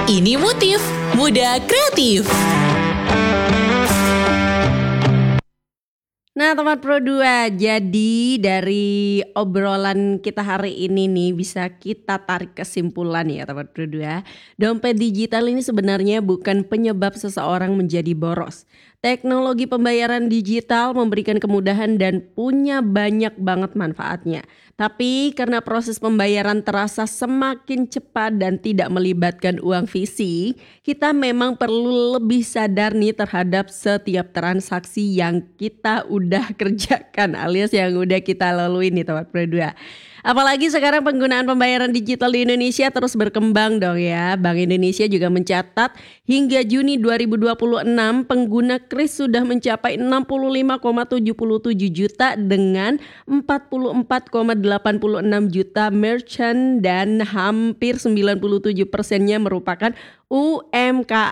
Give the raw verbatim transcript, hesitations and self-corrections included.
Ini Motif Muda Kreatif. Nah teman Pro dua, jadi dari obrolan kita hari ini nih bisa kita tarik kesimpulan ya teman Pro dua. Dompet digital ini sebenarnya bukan penyebab seseorang menjadi boros. Teknologi pembayaran digital memberikan kemudahan dan punya banyak banget manfaatnya. Tapi karena proses pembayaran terasa semakin cepat dan tidak melibatkan uang fisik, kita memang perlu lebih sadar nih terhadap setiap transaksi yang kita udah kerjakan alias yang udah kita lalui nih teman Pro dua. Apalagi sekarang penggunaan pembayaran digital di Indonesia terus berkembang dong ya. Bank Indonesia juga mencatat hingga Juni dua ribu dua puluh enam pengguna kris sudah mencapai enam puluh lima koma tujuh tujuh juta dengan empat puluh empat koma delapan enam juta merchant dan hampir sembilan puluh tujuh persennya merupakan U M K